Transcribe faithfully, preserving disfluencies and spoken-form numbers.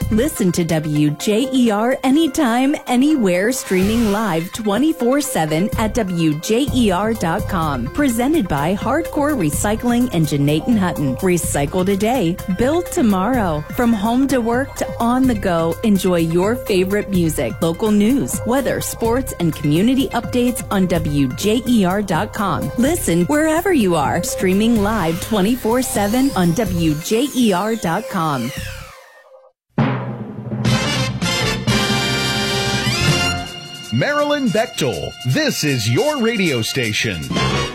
Listen to W J E R anytime, anywhere, streaming live twenty-four seven at W J E R dot com. Presented by Hardcore Recycling and Janaten Hutton. Recycle today, build tomorrow. From home to work to on the go, enjoy your favorite music, local news, weather, sports, and community updates on W J E R dot com. Listen wherever you are, streaming live twenty-four seven on W J E R dot com. Marilyn Bechtel, this is your radio station.